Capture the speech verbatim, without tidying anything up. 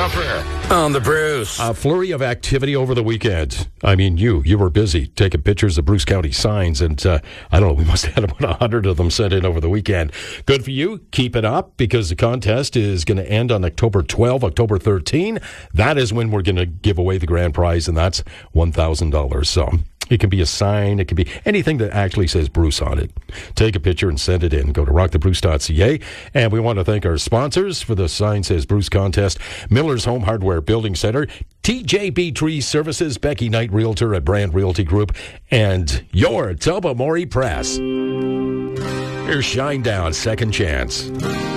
Cropper on the Bruce. A flurry of activity over the weekend. I mean, you you were busy taking pictures of Bruce County signs, and uh, I don't know, we must have had about one hundred of them sent in over the weekend. Good for you. Keep it up, because the contest is going to end on October twelfth, October thirteenth. That is when we're going to give away the grand prize, and that's one thousand dollars. So it can be a sign. It can be anything that actually says Bruce on it. Take a picture and send it in. Go to rock the bruce dot c a. And we want to thank our sponsors for the Sign Says Bruce contest. Miller's Home Hardware Building Center, T J B Tree Services, Becky Knight Realtor at Brand Realty Group, and your Tobermory Press. Here's Shine Down, Second Chance.